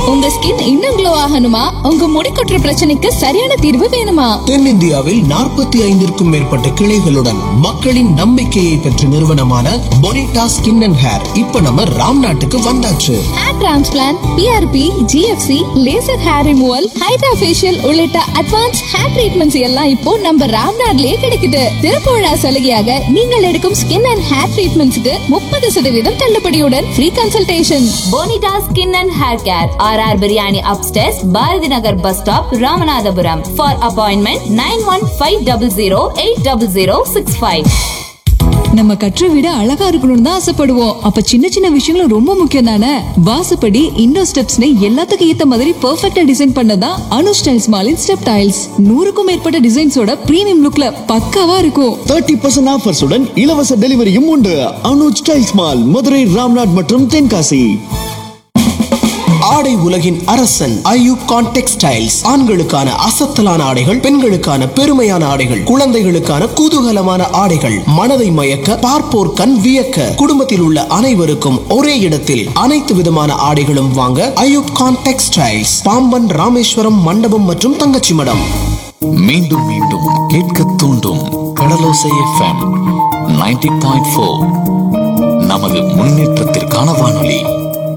உங்க ஸ்கின் இன்னும் க்ளோ ஆகணுமா? உங்க முடி கொட்டுற பிரச்சனைக்கு சரியான தீர்வு வேணுமா? தென்னிந்தியாவில் 45க்கும் மேற்பட்ட கிளைகளுடன் மக்களின் நம்பிக்கையை பெற்ற நிறுவனமான பொனிட்டா ஸ்கின் அண்ட் ஹேர் இப்ப நம்ம ராம்நாட்டுக்கு வந்தாச்சு. Hair transplant, PRP, GFC, laser hair removal, hydra facial உள்ளிட்ட அட்வான்ஸ் ஹேர் ட்ரீட்மெண்ட்ஸ் எல்லாம் இப்போ நம்ம ராம்நாட்லயே கிடைக்குது. திறப்பு விழா சலுகையாக நீங்கள் எடுக்கும் skin and hair ட்ரீட்மெண்ட்ஸ்க்கு 30% தள்ளுபடியுடன் free consultation. Bonita Skin and Hair Care, RR Biryani Upstairs, Bharati Nagar Bus Stop, Ramanathapuram. For appointment 9150080065. நம்ம கற்ற விட அழகா இருக்கணும்னு தான் ஆசைப்படுவோம். அப்ப சின்ன சின்ன விஷயங்களும் ரொம்ப முக்கியம் தானே. வாசப்படி, இண்டோ ஸ்டெப்ஸ்னு எல்லாத்துக்கும் ஏத்த மாதிரி பெர்ஃபெக்ட்டா டிசைன் பண்ணதான் அனு ஸ்டைல்ஸ் மாலின் ஸ்டெப் டைல்ஸ். 100க்கும் மேற்பட்ட டிசைன்ஸோட பிரீமியம் லுக்ல பக்காவா இருக்கும். 30% ஆஃபர்ஸுடன் இலவச டெலிவரியும் உண்டு. அனு ஸ்டைல்ஸ் மால், மதுரை, ராம்நாட் மற்றும் தென்காசி. ஆடை உலகின் அரசன் ஐயூப் கான் டெக்ஸ்டைல்ஸ். ஆண்களுக்கான அசத்தலான ஆடைகள், பெண்களுக்கான பெருமையான ஆடைகள், குழந்தைகளுக்கான குதூகலமான ஆடைகள், மனதை மயக்க பார்ப்போர் கண் வியக்க, குடும்பத்தில் உள்ள அனைவருக்கும் ஒரே இடத்தில் அனைத்து விதமான ஆடைகளும் வாங்க ஐயூப் கான் டெக்ஸ்டைல்ஸ், பாம்பன், ராமேஸ்வரம், மண்டபம் மற்றும் தங்கச்சி மடம். மீண்டும் மீண்டும் கேட்க தூண்டும் கடலோசை FM 90.4 நமது முன்னேற்றத்திற்கான வானொலி.